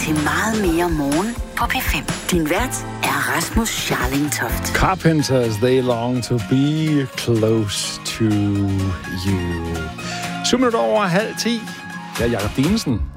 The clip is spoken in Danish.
til meget mere morgen på P5. Din vært er Rasmus Scharling-Toft. Carpenters, they long to be close to you. 7 minutter over 9:30. Jeg er Jacob Dinesen.